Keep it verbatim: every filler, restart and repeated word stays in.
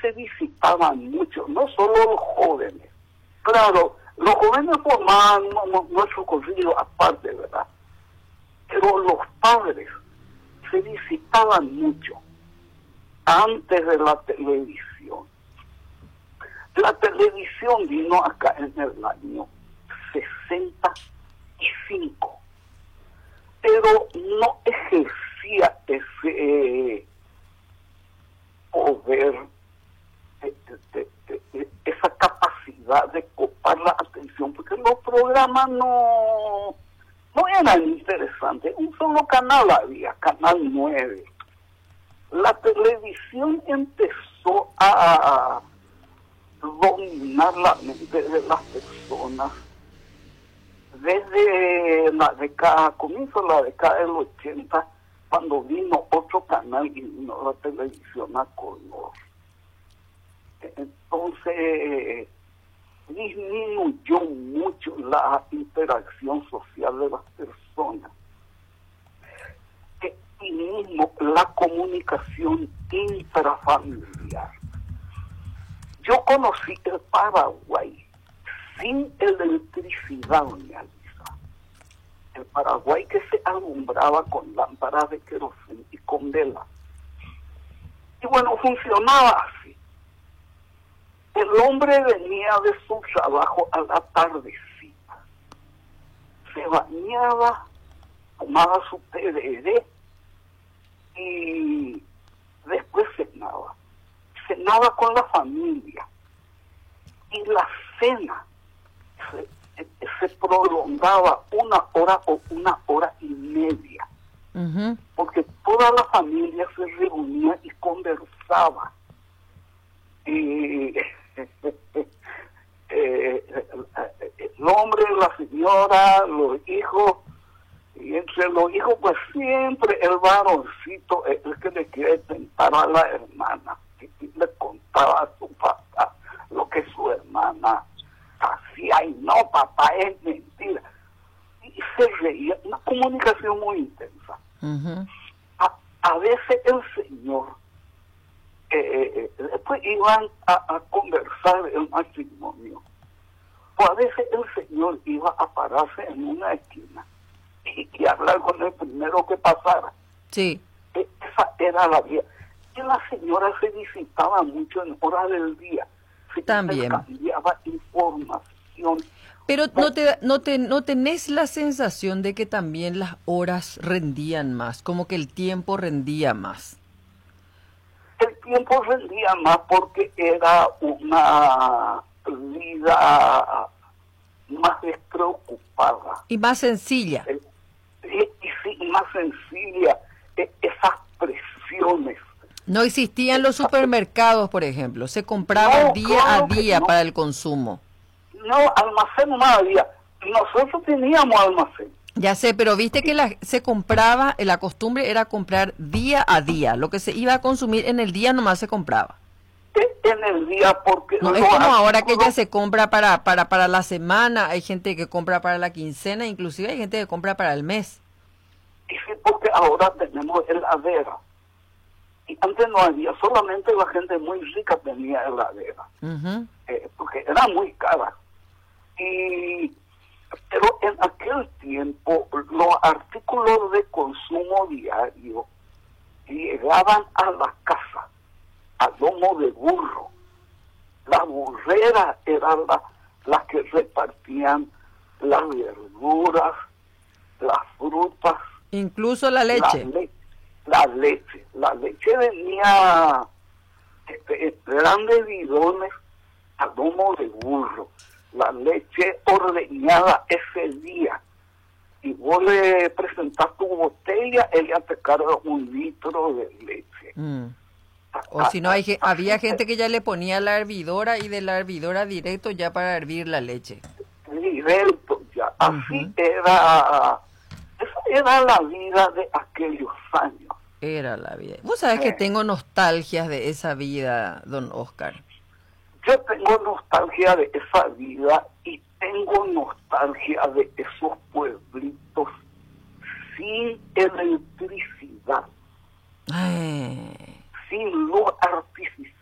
se visitaban mucho, no solo los jóvenes. Claro, los jóvenes formaban nuestro corrido aparte, ¿verdad? Pero los padres se visitaban mucho antes de la televisión. La televisión vino acá en el año sesenta y cinco, pero no ejercía ese eh, poder, de, de, de, de, esa capacidad de copar la atención, porque los programas no, no eran interesantes. Un solo canal había, Canal nueve. La televisión empezó a dominar la mente de las personas desde la década, comienzo de la década del ochenta, cuando vino otro canal y vino la televisión a color. Entonces disminuyó mucho la interacción social de las personas. Y mismo la comunicación intrafamiliar. Yo conocí el Paraguay sin electricidad, doña Lisa. El Paraguay que se alumbraba con lámparas de queroseno y con vela. Y bueno, funcionaba así. El hombre venía de su trabajo a la tardecita. Se bañaba, tomaba su tereré y después cenaba. Cenaba con la familia. Y la cena se, se prolongaba una hora o una hora y media. Uh-huh. Porque toda la familia se reunía y conversaba. Y eh, el hombre, la señora, los hijos, y entre los hijos pues siempre el varoncito es el que le quiere tentar a la hermana, y le contaba a su papá lo que su hermana hacía, y no, papá, es mentira, y se reía, una comunicación muy intensa. Uh-huh. a, a veces el señor eh, eh, después iban a, a conversar el matrimonio, o a veces el señor iba a pararse en una esquina y, y hablar con el primero que pasara. Sí. Esa era la vida. Y la señora se visitaba mucho en horas del día. Se También cambiaba información. Pero no te, no te, no tenés la sensación de que también las horas rendían más, como que el tiempo rendía más. El tiempo rendía más porque era una vida más despreocupada. Y más sencilla. Y, y sí, más sencilla. Esas presiones. No existían los supermercados, por ejemplo. Se compraban no, día claro a día no. para el consumo. No, almacén no había. Nosotros teníamos almacén. Ya sé, pero viste que la, se compraba, la costumbre era comprar día a día. Lo que se iba a consumir en el día nomás se compraba. En el día, porque... No, es como ahora que ya se compra para, para, para la semana, hay gente que compra para la quincena, inclusive hay gente que compra para el mes. Y sí, porque ahora tenemos heladera. Y antes no había, solamente la gente muy rica tenía heladera. Uh-huh. Eh, porque era muy cara. Y... Pero en aquel tiempo los artículos de consumo diario llegaban a la casa a lomo de burro. Las burreras eran las la que repartían las verduras, las frutas. Incluso la leche. La, le la leche. La leche venía este, grandes bidones a lomo de burro. La leche ordeñada ese día, y vos le presentás tu botella, ella te carga un litro de leche. Mm. O si no, hay, había gente que ya le ponía la hervidora y de la hervidora directo ya para hervir la leche. Directo ya, así uh-huh. era, esa era la vida de aquellos años. Era la vida. Vos sabés eh. que tengo nostalgias de esa vida, don Oscar. Yo tengo nostalgia de esa vida y tengo nostalgia de esos pueblitos sin electricidad, Ay. sin luz artificial.